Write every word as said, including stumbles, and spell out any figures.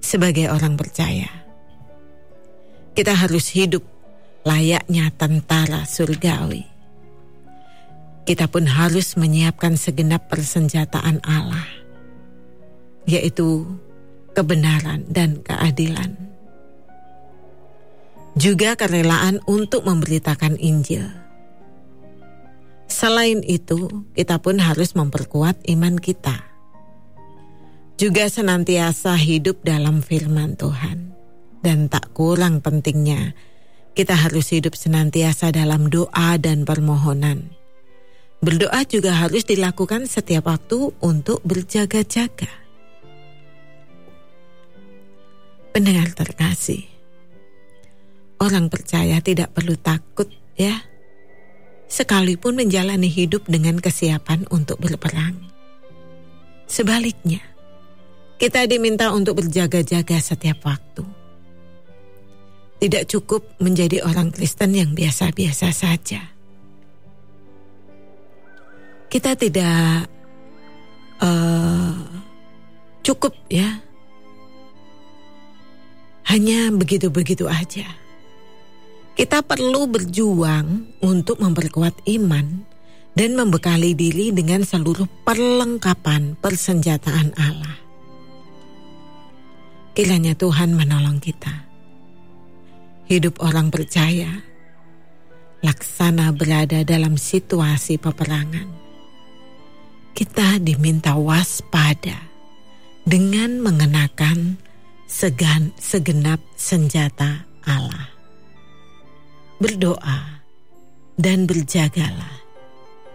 sebagai orang percaya, kita harus hidup layaknya tentara surgawi. Kita pun harus menyiapkan segenap persenjataan Allah, yaitu kebenaran dan keadilan. Juga kerelaan untuk memberitakan Injil. Selain itu, kita pun harus memperkuat iman kita. Juga senantiasa hidup dalam firman Tuhan. Dan tak kurang pentingnya, kita harus hidup senantiasa dalam doa dan permohonan. Berdoa juga harus dilakukan setiap waktu untuk berjaga-jaga. Pendengar terkasih, orang percaya tidak perlu takut ya, sekalipun menjalani hidup dengan kesiapan untuk berperang. Sebaliknya, kita diminta untuk berjaga-jaga setiap waktu. Tidak cukup menjadi orang Kristen yang biasa-biasa saja. Kita tidak uh, cukup ya, hanya begitu-begitu aja. Kita perlu berjuang untuk memperkuat iman dan membekali diri dengan seluruh perlengkapan persenjataan Allah. Kiranya Tuhan menolong kita. Hidup orang percaya, laksana berada dalam situasi peperangan. Kita diminta waspada dengan mengenakan segan, segenap senjata Allah. Berdoa dan berjagalah